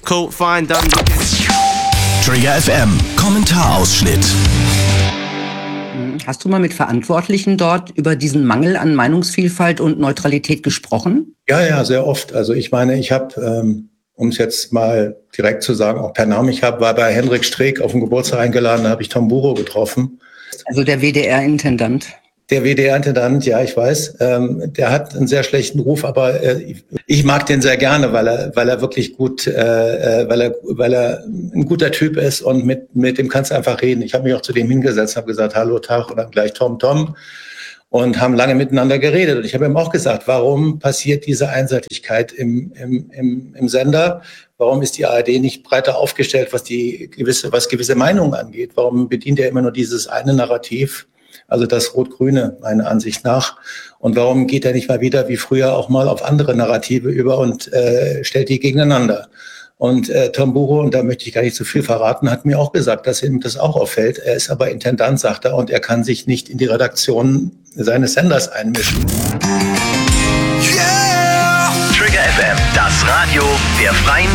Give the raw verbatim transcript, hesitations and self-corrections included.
cool, fine, done. Trigger F M, Kommentarausschnitt. Hast du mal mit Verantwortlichen dort über diesen Mangel an Meinungsvielfalt und Neutralität gesprochen? Ja, ja, sehr oft. Also ich meine, ich habe, ähm, um es jetzt mal direkt zu sagen, auch per Namen, ich hab, war bei Hendrik Streeck auf dem Geburtstag eingeladen, da habe ich Tom Buro getroffen. Also der W D R-Intendant. Der W D R-Intendant, ja, ich weiß, ähm, der hat einen sehr schlechten Ruf, aber äh, ich mag den sehr gerne, weil er, weil er wirklich gut, äh, weil er, weil er ein guter Typ ist und mit mit dem kannst du einfach reden. Ich habe mich auch zu dem hingesetzt, habe gesagt, hallo Tag und dann gleich Tom, Tom und haben lange miteinander geredet. Und ich habe ihm auch gesagt, warum passiert diese Einseitigkeit im im im, im Sender? Warum ist die A R D nicht breiter aufgestellt, was die gewisse, was gewisse Meinungen angeht? Warum bedient er immer nur dieses eine Narrativ? Also das Rot-Grüne, meiner Ansicht nach. Und warum geht er nicht mal wieder wie früher auch mal auf andere Narrative über und äh, stellt die gegeneinander? Und äh, Tom Buro, und da möchte ich gar nicht zu viel verraten, hat mir auch gesagt, dass ihm das auch auffällt. Er ist aber Intendant, sagt er, und er kann sich nicht in die Redaktion seines Senders einmischen. Yeah! Trigger F M, das Radio der Freien